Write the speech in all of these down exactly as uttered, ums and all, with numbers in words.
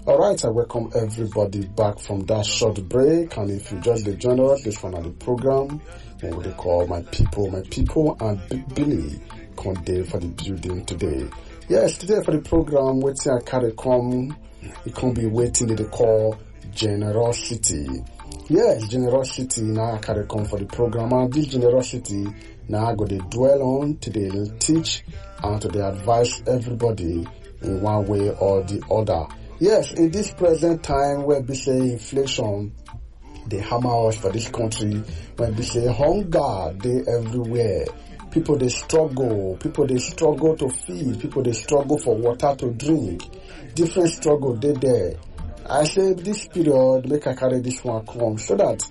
All right, I welcome everybody back from that short break. And if you just the join us, this one on the program, what they call my people, my people, and Big Billy Conde for the building today. Yes, today for the program, waiting I carry come, it can be waiting that they call generosity. Yes, generosity now I carry come for the program, and this generosity now I go to dwell on today, teach and today advise everybody in one way or the other. Yes, in this present time where we say inflation, they hammer us for this country, when we say hunger, they everywhere. People they struggle, people they struggle to feed, people they struggle for water to drink. Different struggle they there. I say this period, make I carry this one come so that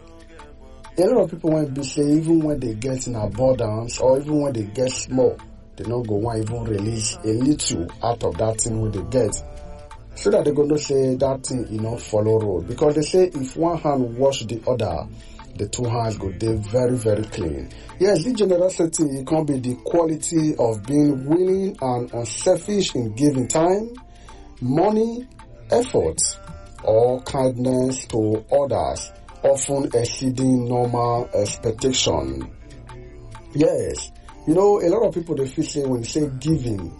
a lot of people when we say even when they get in abundance or even when they get small, they don't go want even release a little out of that thing when they get. So that they're going to say that thing, you know, follow road. Because they say if one hand wash the other, the two hands go they very, very clean. Yes, the generosity can be the quality of being willing and unselfish in giving time, money, effort, or kindness to others, often exceeding normal expectation. Yes, you know, a lot of people, they feel say when you say giving,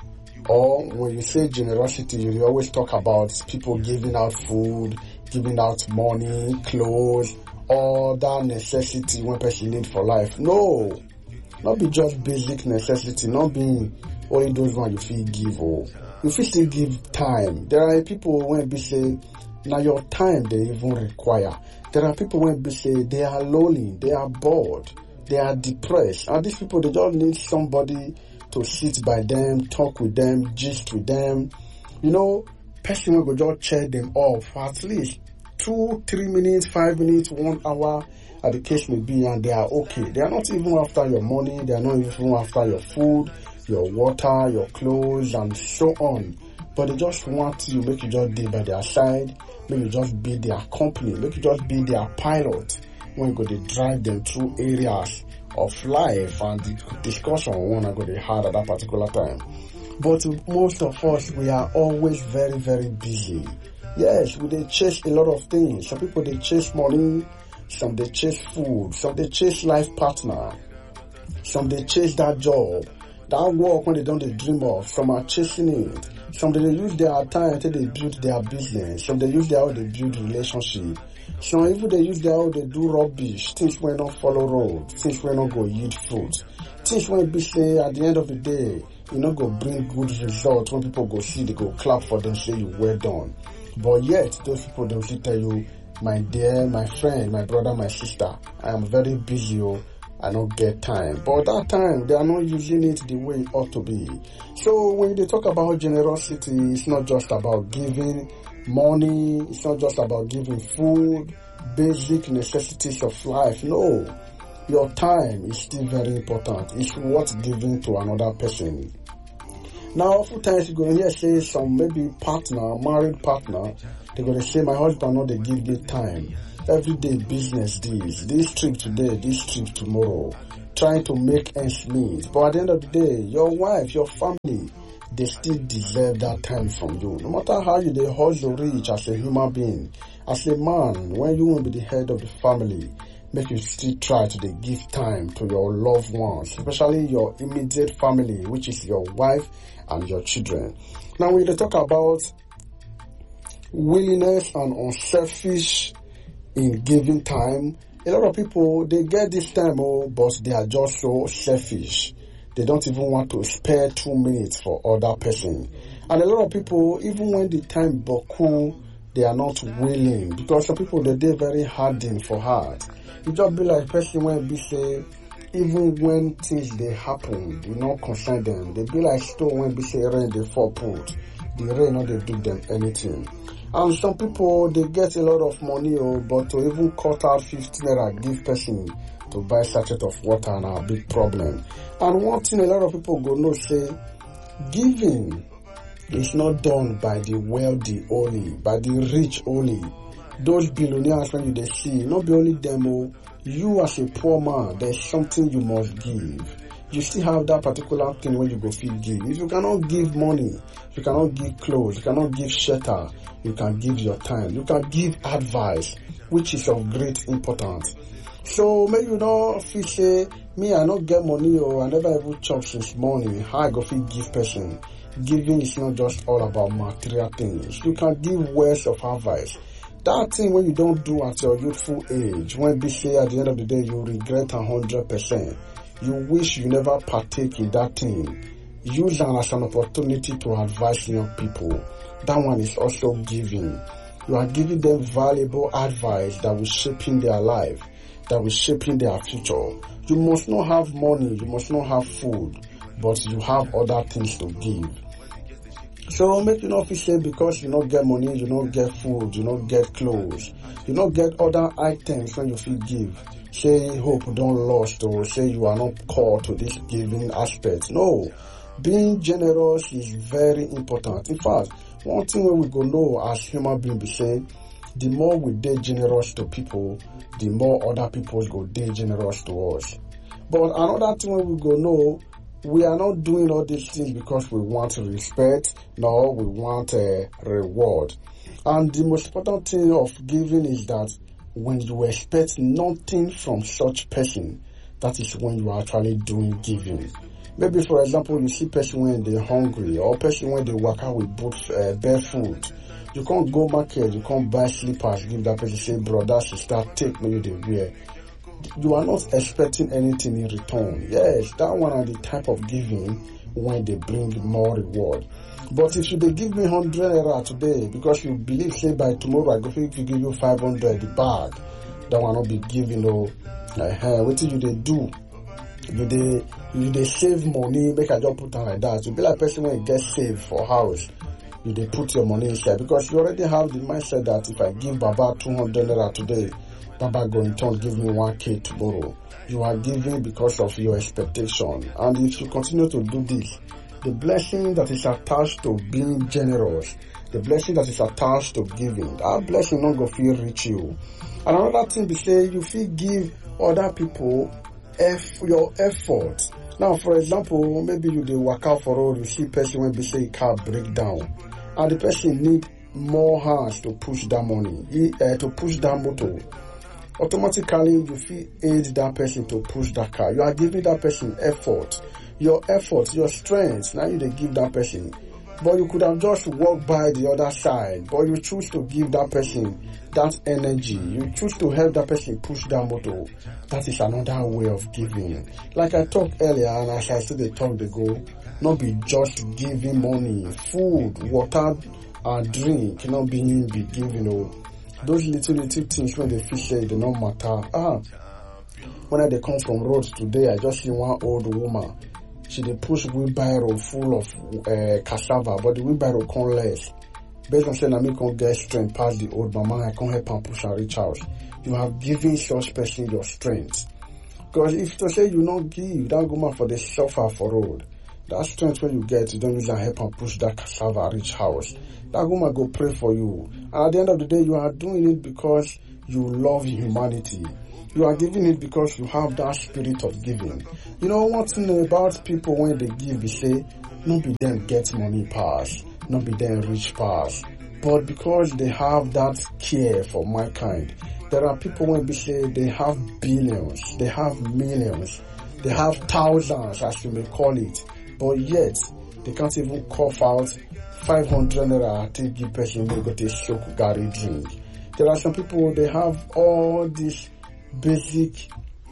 or when you say generosity, you always talk about people giving out food, giving out money, clothes, all that necessity one person need for life. No, not be just basic necessity, not being only those one you feel give. Oh, you feel still give time. There are people when we say, now your time they even require. There are people when we say they are lonely, they are bored, they are depressed. And these people, they just need somebody to sit by them, talk with them, gist with them. You know, person will go just check them off for at least two, three minutes, five minutes, one hour, as the case may be, and they are okay. They are not even after your money, they are not even after your food, your water, your clothes, and so on. But they just want you, make you just be by their side, make you just be their company, make you just be their pilot when you go to drive them through areas of life and the discussion one I go to have at that particular time. But most of us, we are always very, very busy. Yes, we they chase a lot of things. Some people they chase money, some they chase food, some they chase life partner, some they chase that job, that work when they don't they dream of. Some are chasing it. Some they use their time until they build their business. Some they use their how they build relationship. Some even they use their how they do rubbish. Things will not follow road. Things will not go yield fruit. Things will be say at the end of the day, you know, go bring good results. When people go see, they go clap for them, say you well done. But yet, those people they will tell you, my dear, my friend, my brother, my sister, I am very busy. Oh, I don't get time. But that time, they are not using it the way it ought to be. So when they talk about generosity, it's not just about giving money. It's not just about giving food, basic necessities of life. No, your time is still very important. It's worth giving to another person. Now, oftentimes you go hear say some maybe partner, married partner, they're going to say, my husband, no, they give me time. Everyday business this, this trip today, this trip tomorrow, trying to make ends meet. But at the end of the day, your wife, your family, they still deserve that time from you. No matter how you they hustle reach as a human being, as a man, when you will be the head of the family, make you still try to give time to your loved ones, especially your immediate family, which is your wife and your children. Now, when they talk about willingness and unselfish in giving time, a lot of people, they get this time, oh, but they are just so selfish. They don't even want to spare two minutes for other person. And a lot of people, even when the time boku, they are not willing, because some people, they do very hardened for hard. It just be like person when we say, even when things they happen, you not concern them. They be like stone when we say rain they fall put. The rain not they do them anything. And some people they get a lot of money, oh, but to even cut out fifty naira give person to buy sachet of water and a big problem. And one thing a lot of people go know say, giving is not done by the wealthy only, by the rich only. Those billionaires when you they see, not be only them, oh, you as a poor man, there's something you must give. you still have that particular thing where you go feel give. If you cannot give money, you cannot give clothes, you cannot give shelter, you can give your time, you can give advice, which is of great importance. So maybe you don't feel say, me I not get money or I never even chop since morning, how I go feel give person. Giving is not just all about material things. You can give words of advice. That thing when you don't do at your youthful age, when they say at the end of the day you regret a hundred percent, you wish you never partake in that thing. Use it as an opportunity to advise young people. That one is also giving. You are giving them valuable advice that will shape in their life, that will shape in their future. You must not have money, you must not have food, but you have other things to give. So make you not feel say because you don't get money, you don't get food, you don't get clothes, you don't get other items when you feel give. Say hope don't lost or say you are not called to this giving aspect. No, being generous is very important. In fact, one thing where we go know as human beings be say, the more we dey generous to people, the more other people go dey generous to us. But another thing where we go know, we are not doing all these things because we want respect, nor we want a reward. And the most important thing of giving is that when you expect nothing from such person, that is when you are actually doing giving. Maybe for example, you see person when they're hungry or person when they work out with both uh, bare food. You can't go market, you can't buy slippers, give that person, say brother, sister, take me they wear. You are not expecting anything in return. Yes, that one are the type of giving when they bring more reward. But if you they give me one hundred naira today because you believe say by tomorrow I go if you give you five hundred the bag, that one not be giving no. Uh, what do you they do? You they you they save money, make a job put on like that. You be like person when you get saved for house. You they put your money inside because you already have the mindset that if I give Baba two hundred naira today, Baba going to give me one K tomorrow. You are giving because of your expectation. And if you continue to do this, the blessing that is attached to being generous, the blessing that is attached to giving, that blessing not going to feel reach you. And another thing be say, you feel give other people F your effort. Now, for example, maybe you dey work out for road, you see person when be say car break down, and the person need more hands to push that money, he, uh, to push that motor. Automatically, you feel aid that person to push that car. You are giving that person effort. Your effort, your strength, now you they give that person. But you could have just walked by the other side. But you choose to give that person that energy. You choose to help that person push that motor. That is another way of giving. Like I talked earlier, and as I said, they talk, they go, not be just giving money, food, water, and drink, cannot be be giving. You know, those little little things when they feel say they don't matter. Ah, when I they come from roads today, I just see one old woman. She dey push wheelbarrow full of uh, cassava, but the wheelbarrow come less. Based on saying I me can't get strength past the old mama, I can't help her push and reach out. You have given such person your strength. Because if to say you not give, that woman for the suffer for road. That strength when you get, you don't use and help her push that cassava reach house. That woman go pray for you. And at the end of the day, you are doing it because you love humanity. You are giving it because you have that spirit of giving. You know, one thing about people when they give, they say, not be them get money pass, not be them rich pass. But because they have that care for mankind, there are people when they say they have billions, they have millions, they have thousands, as you may call it, but yet they can't even cough out five hundred naira to give person they go to soak Gary drink. There are some people, they have all these basic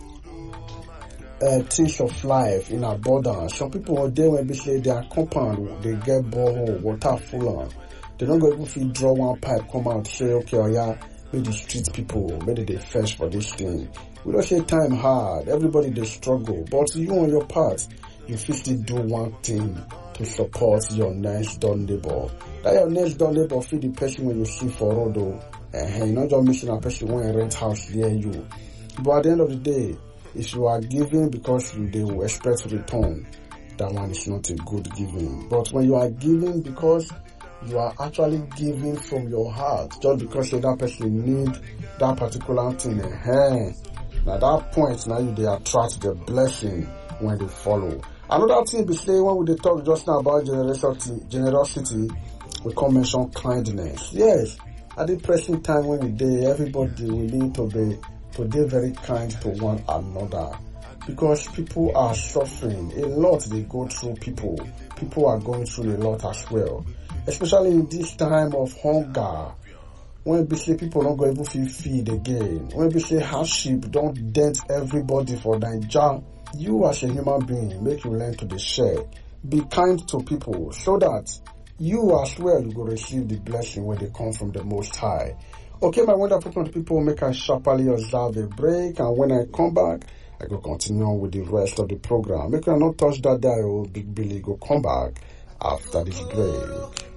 uh, things of life in abundance. Some people are there when they say they are compound, they get borehole, water full on. They don't go even feel draw one pipe, come out, say, okay, oh yeah, maybe the street people, maybe they fetch for this thing. We don't say time hard, everybody they struggle, but you on your part, you feel to do one thing to support your next door neighbor. That your next door neighbor feel the person when you see for road though. Uh, you're not just missing a person when you rent house near you. But at the end of the day, if you are giving because you they will expect return, that one is not a good giving. But when you are giving because you are actually giving from your heart, just because that person need that particular thing, uh, now that point now you they attract the blessing when they follow. Another thing be say when we dey talk just now about generosity, generosity, we come mention kindness. Yes, at the present time when we dey, everybody we need to be to be very kind to one another, because people are suffering a lot. They go through people. People are going through a lot as well, especially in this time of hunger. When we say people don't go able to feed again, when we say hardship don't dent everybody for Naija, you as a human being, make you learn to be share. Be kind to people so that you as well you go receive the blessing when they come from the Most High. Okay, my wonderful people, make I sharply observe a break, and when I come back, I go continue with the rest of the program. Make I not touch that dial, Big Billy go come back after this break.